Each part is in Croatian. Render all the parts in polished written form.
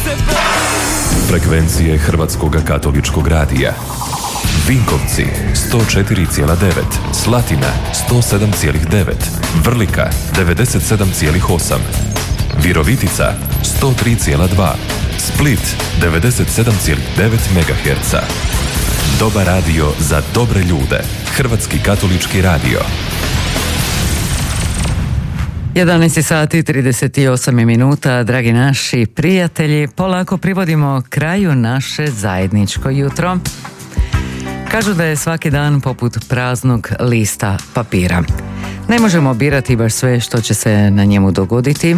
Frekvencije Hrvatskog katoličkog radija. Vinkovci 104,9, Slatina 107,9, Vrlika 97,8, Virovitica 103,2, Split 97,9 MHz. Dobar radio za dobre ljude. Hrvatski katolički radio. 11 sati 38 minuta, dragi naši prijatelji, polako privodimo kraju naše zajedničko jutro. Kažu da je svaki dan poput praznog lista papira. Ne možemo birati baš sve što će se na njemu dogoditi,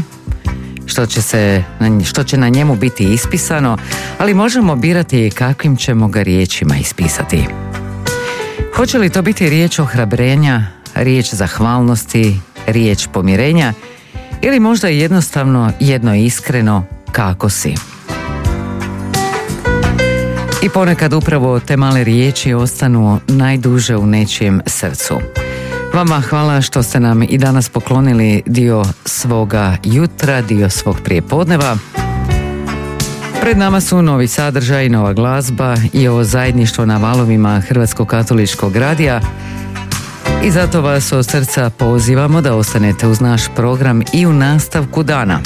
što će na njemu biti ispisano, ali možemo birati kakvim ćemo ga riječima ispisati. Hoće li to biti riječ ohrabrenja, riječ zahvalnosti, riječ pomirenja ili možda jednostavno jedno iskreno kako si? I ponekad upravo te male riječi ostanu najduže u nečijem srcu. Vama hvala što ste nam i danas poklonili dio svoga jutra, dio svog prijepodneva. Pred nama su novi sadržaj, nova glazba i ovo zajedništvo na valovima Hrvatskog katoličkog radija. I zato vas od srca pozivamo da ostanete uz naš program i u nastavku dana.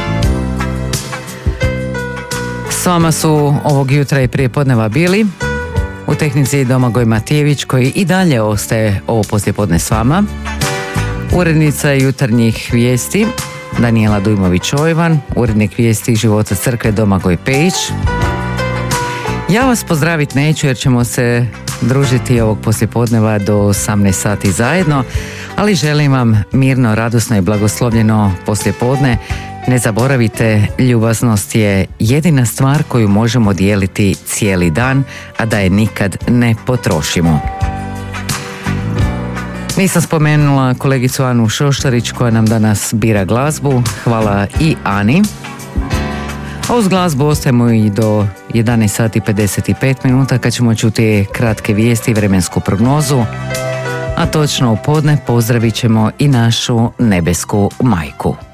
S vama su ovog jutra i prijepodneva bili u tehnici Domagoj Matijević, koji i dalje ostaje ovo poslijepodne s vama, urednica jutarnjih vijesti Danijela Dujmović-Ojvan, urednik vijesti Života crkve Domagoj Pejić. Ja vas pozdraviti neću jer ćemo se družiti ovog poslijepodneva do 18 sati zajedno, ali želim vam mirno, radosno i blagoslovljeno poslijepodne. Ne zaboravite, ljubaznost je jedina stvar koju možemo dijeliti cijeli dan, a da je nikad ne potrošimo. Nisam spomenula kolegicu Anu Šoštarić koja nam danas bira glazbu. Hvala i Ani. A uz glazbu ostajemo i do 11 sati 55 minuta kad ćemo čuti kratke vijesti i vremensku prognozu. A točno u podne pozdravit ćemo i našu nebesku majku.